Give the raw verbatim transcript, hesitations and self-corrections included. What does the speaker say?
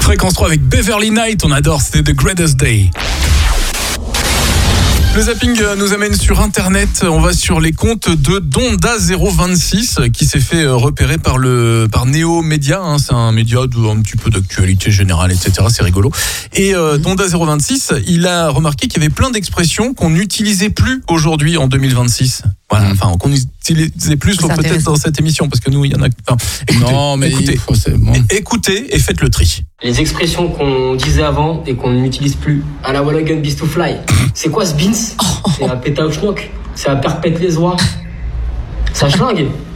Fréquence trois avec Beverly Knight, on adore, c'était The Greatest Day. Le zapping nous amène sur Internet. On va sur les comptes de Donda zéro vingt-six qui s'est fait repérer par le par Néo Média. Hein, c'est un média de un petit peu d'actualité générale, et cetera. C'est rigolo. Et euh, Donda zéro vingt-six, il a remarqué qu'il y avait plein d'expressions qu'on n'utilisait plus aujourd'hui en deux mille vingt-six. Voilà, enfin qu'on utilisait plus peut-être dans cette émission parce que nous il y en a. Enfin, écoutez, non, mais écoutez, faut, c'est bon. écoutez et faites le tri. Les expressions qu'on disait avant et qu'on n'utilise plus. À la Walla Gun Beast to Fly. C'est quoi ce beans? C'est un péta au schnock. C'est un perpète les oies. Ça schlingue.